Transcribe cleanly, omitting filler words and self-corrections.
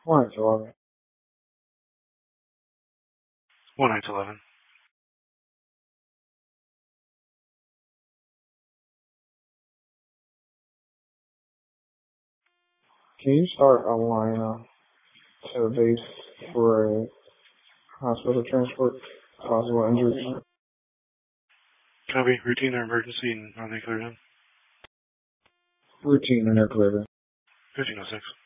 One to 11. 1 to 11. Can you start a line to the base for a hospital transport, possible injuries? Copy. Routine or emergency, and are they cleared in? Routine and they're cleared in. 1506.